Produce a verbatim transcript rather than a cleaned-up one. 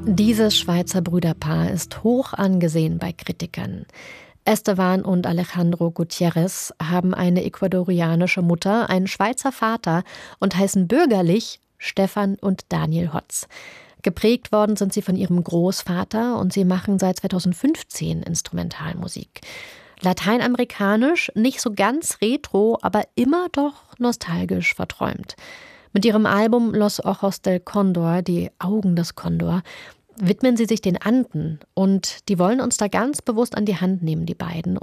Dieses Schweizer Brüderpaar ist hoch angesehen bei Kritikern. Esteban und Alejandro Gutiérrez haben eine ecuadorianische Mutter, einen Schweizer Vater und heißen bürgerlich Stefan und Daniel Hotz. Geprägt worden sind sie von ihrem Großvater und sie machen seit zweitausendfünfzehn Instrumentalmusik. Lateinamerikanisch, nicht so ganz retro, aber immer doch nostalgisch verträumt. Mit ihrem Album Los Ojos del Cóndor, die Augen des Kondor, widmen sie sich den Anden und die wollen uns da ganz bewusst an die Hand nehmen, die beiden.